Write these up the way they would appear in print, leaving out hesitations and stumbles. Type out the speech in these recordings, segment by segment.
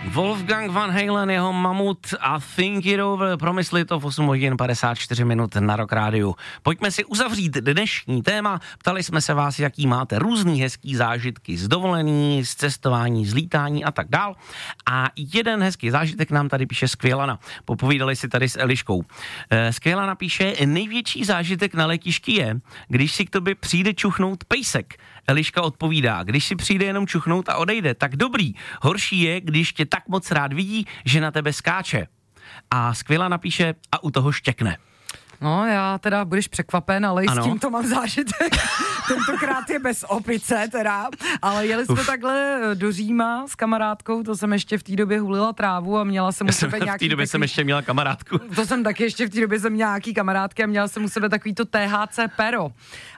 Wolfgang Van Halen, jeho Mamut a Think It Over, promysli to v 8 hodin 54 minut na Rock Rádiu. Pojďme si uzavřít dnešní téma. Ptali jsme se vás, jaký máte různý hezký zážitky z dovolení, z cestování, z lítání a tak dál. A jeden hezký zážitek nám tady píše Skvělana. Popovídali si tady s Eliškou. Skvělana píše, největší zážitek na letišti je, když si k tobě přijde čuchnout pejsek. Eliška odpovídá, když si přijde jenom čuchnout a odejde, tak dobrý. Horší je, když tě tak moc rád vidí, že na tebe skáče. A Skvěla napíše a u toho štěkne. No, já teda budeš překvapen, ale i s tím to mám zážitek. Tentokrát je bez opice teda, ale jeli jsme takhle do Říma s kamarádkou, to jsem ještě v té době hulila trávu a měla jsem u sebe nějaký... V té době jsem ještě měla kamarádku. To jsem taky ještě v té době jsem měla nějaký kamarádky a měla jsem u sebe takový to THC pero.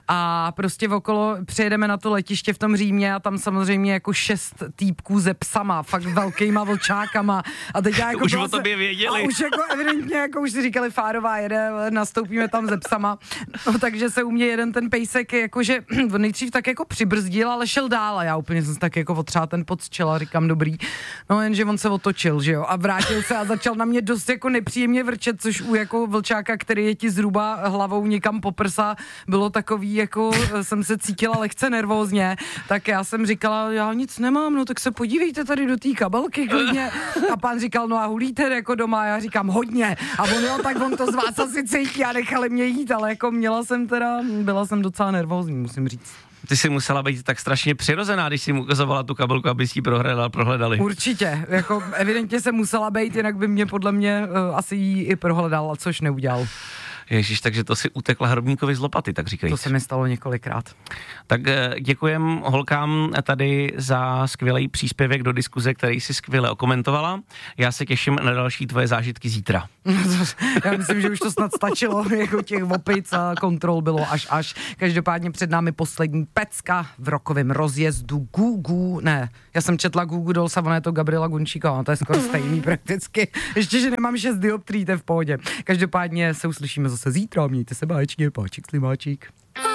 A prostě okolo přijedeme na to letiště v tom Římě a tam samozřejmě jako 6 týpků ze psama, fakt velkýma vlčákama. A teď já jako už o tobě věděli. A už jako evidentně, jako už si říkali, Fárová jede, nastoupíme tam ze psama. No, takže se u mě jeden ten pejsek jakože nejdřív tak jako přibrzdil, ale šel dál a já úplně jsem tak jako otřála ten pod z čela, říkám dobrý. No jenže on se otočil, že jo, a vrátil se a začal na mě dost jako nepříjemně vrčet, což u jako vlčáka, který je ti zhruba hlavou někam po prsa, bylo takový, jako jsem se cítila lehce nervózně, tak já jsem říkala, já nic nemám, no tak se podívejte tady do té kabelky klidně. A pán říkal, no a hulíte jako doma, a já říkám hodně. A on jo, tak on to z vás asi cítí a nechali mě jít, ale jako byla jsem docela nervózní, musím říct. Ty jsi musela být tak strašně přirozená, když jsi mu ukazovala tu kabelku, aby si ji prohledali. Určitě, jako evidentně se musela být, jinak by mě podle mě asi jí i prohledal, což neudělal. Ježíš, takže to si utekla hrobníkovi z lopaty, tak říkajíc. To se mi stalo několikrát. Tak děkujem holkám tady za skvělý příspěvek do diskuze, který si skvěle okomentovala. Já se těším na další tvoje zážitky zítra. Já myslím, že už to snad stačilo, jako těch opic a kontrol bylo až. Každopádně před námi poslední pecka v rokovém rozjezdu já jsem četla Gugu Dolls a ona je to Gabriela Gunčíková, to je skoro stejný prakticky. Ještě, že nemám 6 dioptrií, to je v pohodě. Každopádně se uslyšíme zase zítra, mějte se báječně, páčik slimáčik.